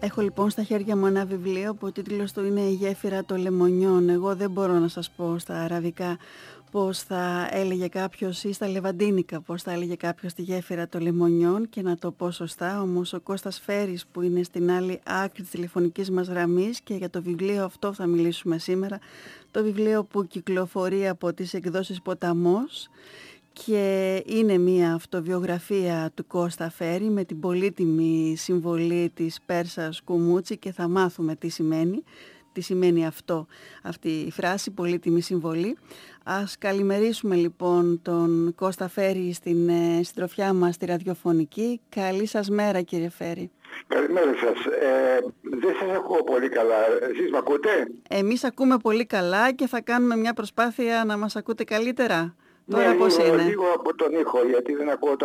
Έχω λοιπόν στα χέρια μου ένα βιβλίο που ο τίτλος του είναι «Η γέφυρα των λεμονιών». Εγώ δεν μπορώ να σας πω στα αραβικά πώς θα έλεγε κάποιος, ή στα λεβαντίνικα πώς θα έλεγε κάποιος τη γέφυρα των λεμονιών και να το πω σωστά. Όμως ο Κώστας Φέρης, που είναι στην άλλη άκρη της τηλεφωνικής μας γραμμής, και για το βιβλίο αυτό θα μιλήσουμε σήμερα. Το βιβλίο που κυκλοφορεί από τις εκδόσεις Ποταμός και είναι μια αυτοβιογραφία του Κώστα Φέρη με την πολύτιμη συμβολή της Πέρσας Κουμούτσι, και θα μάθουμε τι σημαίνει αυτή η φράση, πολύτιμη συμβολή. Ας καλημερίσουμε λοιπόν τον Κώστα Φέρη στην συντροφιά μας στη ραδιοφωνική. Καλή σας μέρα, κύριε Φέρη. Καλημέρα σας. Δεν σας ακούω πολύ καλά. Εσείς με ακούτε? Εμείς ακούμε πολύ καλά και θα κάνουμε μια προσπάθεια να μας ακούτε καλύτερα. Τώρα ναι, πώς είναι? Λίγο από τον ήχο, γιατί δεν ακούω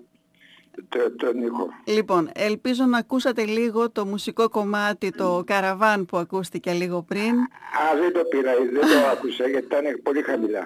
τον ήχο. Λοιπόν, ελπίζω να ακούσατε λίγο το μουσικό κομμάτι, το «Καραβάν» που ακούστηκε λίγο πριν. Δεν το πήρα, δεν το άκουσα, γιατί ήταν πολύ χαμηλά.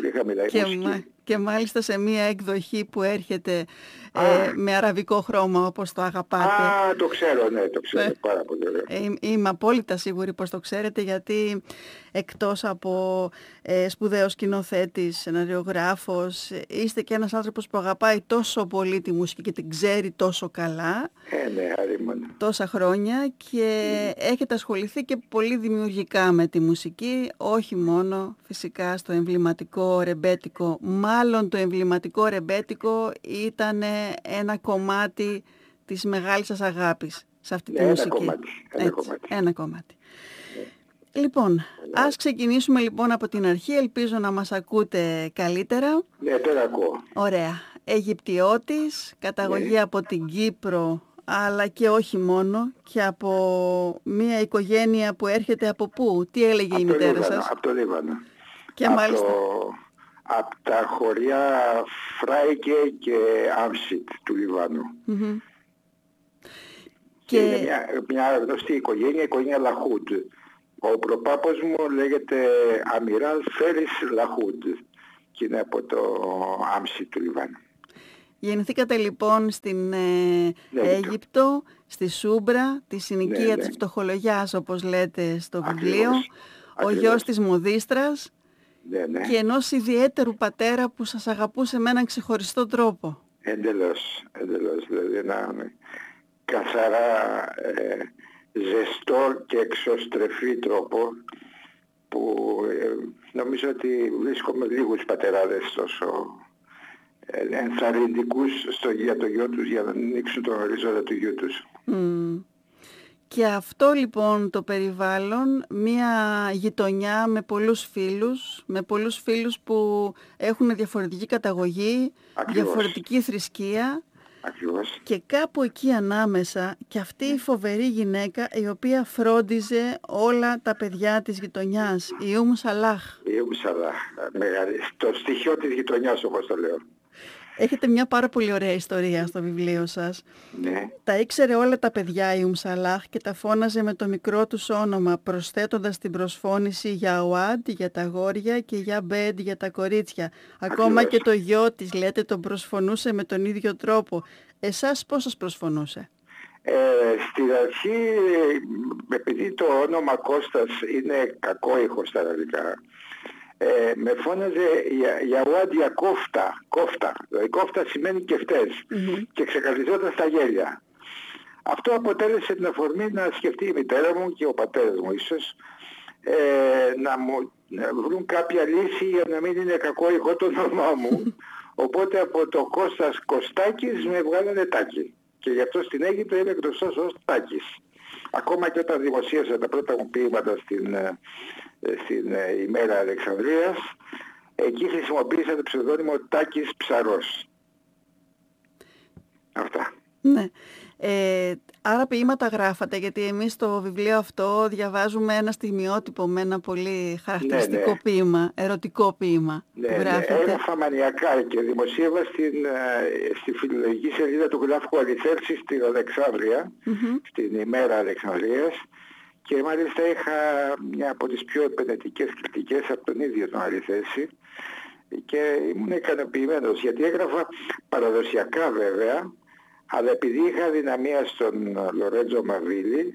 Και μάλιστα σε μία εκδοχή που έρχεται με αραβικό χρώμα, όπως το αγαπάτε. Το ξέρω, ναι, το ξέρω πάρα πολύ ωραία. Είμαι απόλυτα σίγουρη πως το ξέρετε, γιατί εκτός από σπουδαίος σκηνοθέτης, σεναριογράφος, είστε και ένας άνθρωπος που αγαπάει τόσο πολύ τη μουσική και την ξέρει τόσο καλά. Ναι, αρήμον. Τόσα χρόνια, και έχετε ασχοληθεί και πολύ δημιουργικά με τη μουσική, όχι μόνο φυσικά στο εμβληματικό ρεμπέτικο. Μάλλον το εμβληματικό ρεμπέτικο ήταν ένα κομμάτι της μεγάλης σας αγάπης σε αυτή τη μουσική. Ένα κομμάτι. Λοιπόν, ας ξεκινήσουμε λοιπόν από την αρχή. Ελπίζω να μας ακούτε καλύτερα. Ναι, τώρα ακούω. Ωραία. Αιγυπτιώτης, καταγωγή από την Κύπρο, αλλά και όχι μόνο, και από μια οικογένεια που έρχεται από πού? Τι έλεγε η μητέρα σας? Από το Λίβανο. Και μάλιστα από τα χωριά Φράικε και Άμσιτ του Λιβάνου. Και είναι μια γνωστή οικογένεια Λαχούντ. Ο προπάπος μου λέγεται Αμιράλ Φέρης Λαχούντ και είναι από το Άμσιτ του Λιβάνου. Γεννηθήκατε λοιπόν στην Αίγυπτο, στη Σούμπρα, τη συνοικία της φτωχολογιάς, όπως λέτε στο βιβλίο, ο γιος της μοδίστρας και ενός ιδιαίτερου πατέρα που σας αγαπούσε με έναν ξεχωριστό τρόπο. Εντελώς, δηλαδή ένα καθαρά ζεστό και εξωστρεφή τρόπο, που νομίζω ότι βρίσκομαι λίγους πατεράδες τόσο ενθαρρυντικούς για το γιο τους, για να ανοίξουν τον οριζόντα του γιού τους. Και αυτό λοιπόν το περιβάλλον, μια γειτονιά με πολλούς φίλους που έχουν διαφορετική καταγωγή, διαφορετική θρησκεία. Ακριβώς. Και κάπου εκεί ανάμεσα και αυτή η φοβερή γυναίκα η οποία φρόντιζε όλα τα παιδιά της γειτονιάς, η Σαλάχ. Η Σαλάχ, το στοιχείο της γειτονιάς, όπως το λέω. Έχετε μια πάρα πολύ ωραία ιστορία στο βιβλίο σας. Ναι. Τα ήξερε όλα τα παιδιά η Σαλάχ και τα φώναζε με το μικρό τους όνομα, προσθέτοντας την προσφώνηση για Ουάντ για τα αγόρια και για Μπέντ για τα κορίτσια. Ακόμα και το γιο της, λέτε, τον προσφωνούσε με τον ίδιο τρόπο. Εσάς πώς σας προσφωνούσε? Στην αρχή, επειδή το όνομα Κώστας είναι κακόηχο στα αραβικά, με φώναζε για Ουάντια κόφτα. Δηλαδή κόφτα σημαίνει κεφτές και ξεκαθιζόταν στα γέλια. Αυτό αποτέλεσε την αφορμή να σκεφτεί η μητέρα μου και ο πατέρας μου ίσως να μου βρουν κάποια λύση για να μην είναι κακόηχο το όνομά μου. Οπότε από το Κώστας Κωστάκης με βγάλανε Τάκη. Και γι' αυτό στην Αίγυπτο είμαι γνωστός ως Τάκης. Ακόμα και όταν δημοσίευσα τα πρώτα μου ποίηματα στην ημέρα Αλεξανδρίας, εκεί χρησιμοποίησα το ψευδόνυμο Τάκης Ψαρός. Αυτά. Ναι. Άρα ποίηματα γράφατε, γιατί εμείς στο βιβλίο αυτό διαβάζουμε ένα στιγμιότυπο με ένα πολύ χαρακτηριστικό ποίημα, ερωτικό ποίημα που γράφετε. Έγραφα μανιακά και δημοσίευα στη φιλολογική σελίδα του Γλάφκου Αληθέρση στην Αλεξάνδρεια, στην ημέρα Αλεξανδρίας, και μάλιστα είχα μια από τις πιο επενετικές κριτικές από τον ίδιο τον Αληθέρση και ήμουν ικανοποιημένος, γιατί έγραφα παραδοσιακά βέβαια, αλλά επειδή είχα δυναμία στον Λορέτζο Μαβίλη,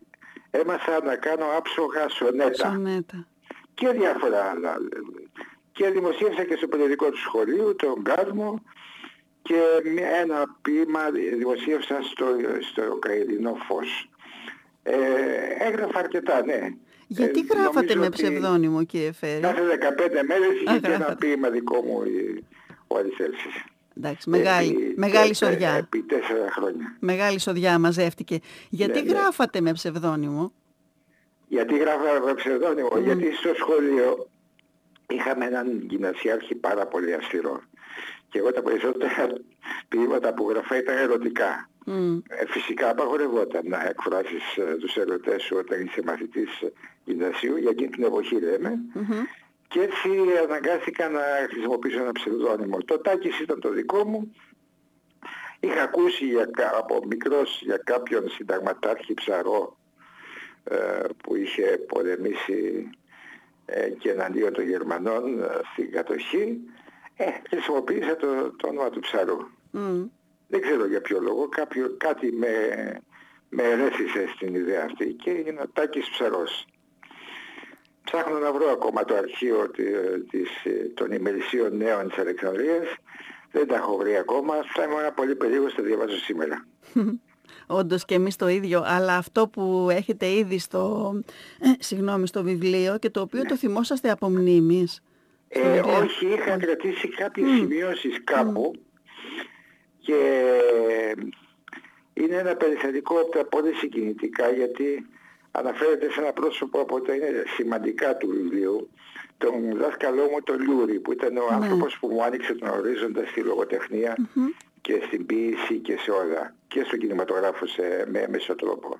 έμαθα να κάνω άψογα σονέτα. Και διάφορα άλλα. Και δημοσίευσα και στο περιοδικό του σχολείου, τον Κάσμο, και ένα ποίημα δημοσίευσα στο Καηδινό Φως. Έγραφα αρκετά, ναι. Γιατί γράφατε με ψευδόνυμο, κύριε Φέρη? Κάθε 15 μέρες είχε και ένα ποίημα δικό μου, ο Αριστέρξης. Εντάξει, μεγάλη σοδιά. Επί 4 χρόνια. Μεγάλη σοδιά μαζεύτηκε. Γιατί γράφατε με ψευδόνυμο? Γιατί γράφα με ψευδόνυμο? Γιατί στο σχολείο είχαμε έναν γυμνασιάρχη πάρα πολύ αυστηρό. Και εγώ τα περισσότερα ποίηματα που γραφά ήταν ερωτικά. Φυσικά απαγορευόταν να εκφράσεις τους ερωτές σου όταν είσαι μαθητής γυμνασίου, για εκείνη την εποχή λέμε. Και έτσι αναγκάστηκα να χρησιμοποιήσω ένα ψευδόνυμο. Το Τάκης ήταν το δικό μου. Είχα ακούσει από μικρός για κάποιον συνταγματάρχη Ψαρό που είχε πολεμήσει και εναντίον των Γερμανών στην κατοχή. Χρησιμοποίησα το όνομα του Ψαρού. Δεν ξέρω για ποιο λόγο, κάτι με ερέθησε στην ιδέα αυτή και είναι ο Τάκης Ψαρός. Ψάχνω να βρω ακόμα το αρχείο των ημερησίων νέων της Αλεξανδρίας. Δεν τα έχω βρει ακόμα. Θα ήμουν πολύ περίεργος, θα διαβάζω σήμερα. Όντως και εμείς το ίδιο, αλλά αυτό που έχετε ήδη στο βιβλίο και το οποίο το θυμόσαστε από μνήμης. Όχι, είχα κρατήσει κάποιες σημειώσεις κάπου και είναι ένα περιστατικό από τα πολύ συγκινητικά, γιατί αναφέρεται σε ένα πρόσωπο από τα είναι σημαντικά του βιβλίου, τον δάσκαλό μου τον Λούρη, που ήταν ο άνθρωπος που μου άνοιξε τον ορίζοντα στη λογοτεχνία και στην ποίηση και σε όλα, και στο κινηματογράφο με έμεσο τρόπο.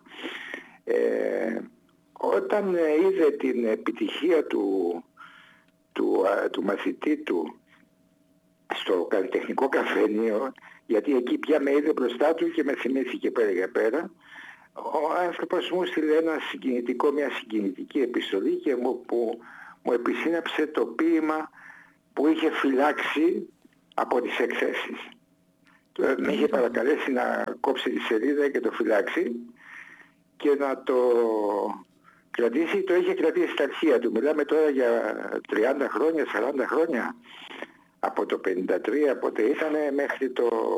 Όταν είδε την επιτυχία του μαθητή του στο καλλιτεχνικό καφενείο, γιατί εκεί πια με είδε μπροστά του και με θυμήθηκε πέρα για πέρα, ο άνθρωπος μου στείλε μια συγκινητική επιστολή και που μου επισύναψε το ποίημα που είχε φυλάξει από τις εκθέσεις. Με είχε παρακαλέσει να κόψει τη σελίδα και το φυλάξει και να το κρατήσει. Το είχε κρατήσει στα αρχεία του. Μιλάμε τώρα για 30 χρόνια, 40 χρόνια. Από το 53, πότε ήταν, μέχρι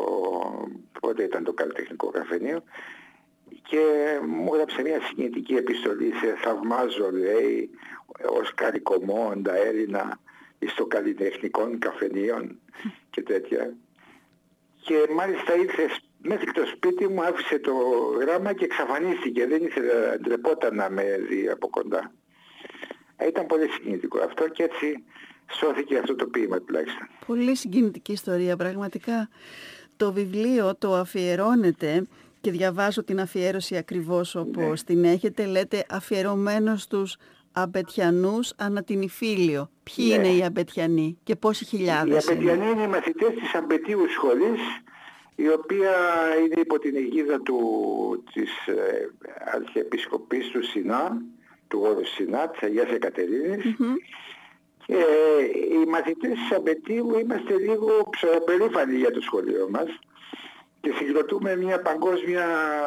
πότε ήταν το καλλιτεχνικό καφενείο. Και μου έγραψε μια συγκινητική επιστολή. Σε θαυμάζω, λέει, ως καρικομόντα Έλληνα στο καλλιτεχνικών καφενείων και τέτοια. Και μάλιστα ήρθε μέχρι το σπίτι μου, άφησε το γράμμα και εξαφανίστηκε. Δεν ήθελε, ντρεπόταν να με δει από κοντά. Ήταν πολύ συγκινητικό αυτό και έτσι σώθηκε αυτό το ποίημα τουλάχιστον. Πολύ συγκινητική ιστορία πραγματικά. Το βιβλίο το αφιερώνεται και διαβάζω την αφιέρωση ακριβώς όπως την έχετε. Λέτε αφιερωμένο στους Αμπετιανούς ανά την Ιφίλιο. Ποιοι είναι οι Αμπετιανοί και πόσοι χιλιάδες? Οι Αμπετιανοί είναι οι μαθητές της Αμπετίου σχολής, η οποία είναι υπό την αιγίδα της Αρχιεπισκοπής του Σινά, του όρου Σινά, της Αγίας Εκατερίνης. Και οι μαθητές της Αμπετίου είμαστε λίγο ψωροπερήφανοι για το σχολείο μας και συγκροτούμε μια παγκόσμια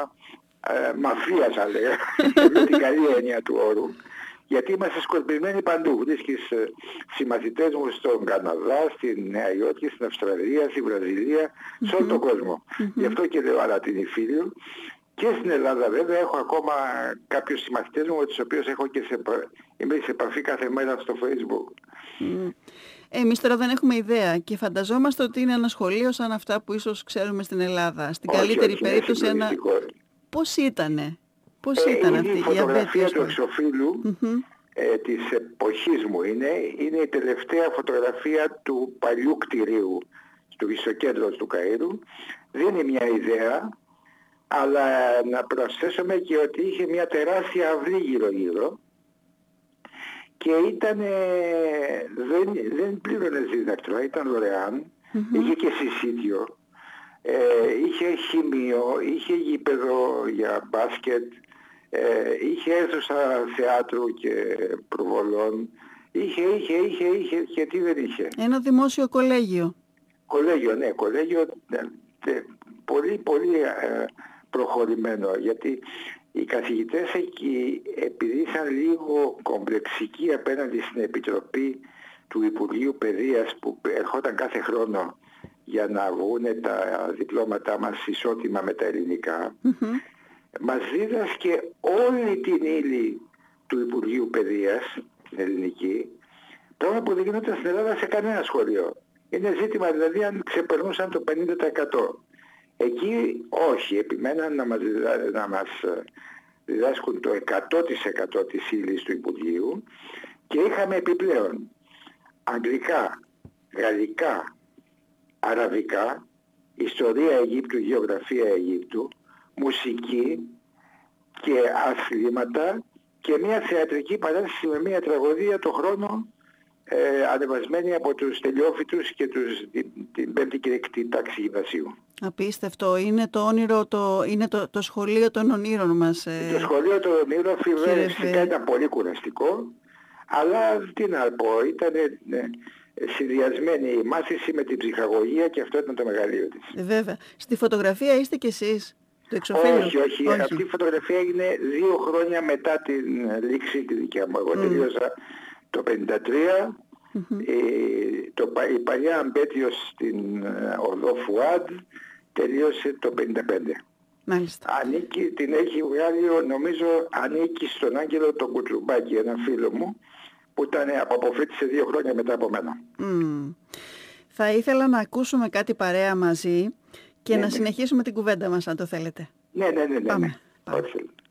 μαφία, θα λέγα, με την καλή έννοια του όρου. Γιατί είμαστε σκορπισμένοι παντού. Βρίσκεις συμμαθητές μου στον Καναδά, στη Νέα Υόρκη, στην Αυστραλία, στη Βραζιλία, σε όλο τον κόσμο. Γι' αυτό και λέω ανά την Ιφίλιο. Και στην Ελλάδα βέβαια έχω ακόμα κάποιους συμμαθητές μου με τους οποίους έχω και είμαι σε επαφή κάθε μέρα στο Facebook. Εμείς τώρα δεν έχουμε ιδέα και φανταζόμαστε ότι είναι ένα σχολείο σαν αυτά που ίσως ξέρουμε στην Ελλάδα. Στην καλύτερη περίπτωση Πώς ήτανε? Πώς ήταν αυτή η φωτογραφία του εξωφύλου της εποχής μου είναι η τελευταία φωτογραφία του παλιού κτηρίου στο κέντρο του Καΐρου. Δεν είναι μια ιδέα, αλλά να προσθέσουμε και ότι είχε μια τεράστια αυλή γύρω-γύρω και δεν πλήρωνες δίδακτρο, ήταν δωρεάν, είχε και συσίτιο. Είχε χημείο, είχε γήπεδο για μπάσκετ, είχε αίθουσα θεάτρου και προβολών, είχε και τι δεν είχε. Ένα δημόσιο κολέγιο. Κολέγιο, ναι, κολέγιο πολύ προχωρημένο, γιατί οι καθηγητές εκεί, επειδή ήσαν λίγο κομπλεξικοί απέναντι στην Επιτροπή του Υπουργείου Παιδείας που ερχόταν κάθε χρόνο για να βγουν τα διπλώματά μας ισότιμα με τα ελληνικά, μας δίδασκε όλη την ύλη του Υπουργείου Παιδείας, την ελληνική, πράγμα που δεν γινόταν στην Ελλάδα σε κανένα σχολείο. Είναι ζήτημα δηλαδή αν ξεπερνούσαν το 50%. Εκεί όχι, επιμέναν να μας διδάσκουν το 100% της ύλης του Υπουργείου και είχαμε επιπλέον αγγλικά, γαλλικά, αραβικά, ιστορία Αιγύπτου, γεωγραφία Αιγύπτου, μουσική και αθλήματα και μια θεατρική παράσταση με μια τραγωδία το χρόνο ανεβασμένη από τους τελειόφοιτους και την 5η και 6η τάξη γυμνασίου. Απίστευτο. Είναι το όνειρο, είναι το σχολείο των ονείρων μας. Το σχολείο των ονείρων φυσικά ήταν πολύ κουραστικό, αλλά τι να πω, ήταν συνδυασμένη η μάθηση με την ψυχαγωγία και αυτό ήταν το μεγαλείο της. Βέβαια. Στη φωτογραφία είστε κι εσείς, το όχι. Αυτή η φωτογραφία έγινε 2 χρόνια μετά την λήξη τη δικιά μου. Εγώ τελείωσα το 1953, η παλιά Αμπέτειος στην οδό Φουάντ τελείωσε το 1955. Μάλιστα. Την έχει βγάλει, νομίζω, ανήκει στον Άγγελο τον Κουτσουμπάκη, ένα φίλο μου, που αποφύτησε 2 χρόνια μετά από μένα. Θα ήθελα να ακούσουμε κάτι παρέα μαζί και να συνεχίσουμε την κουβέντα μας, αν το θέλετε. Ναι. Πάμε. Όχι.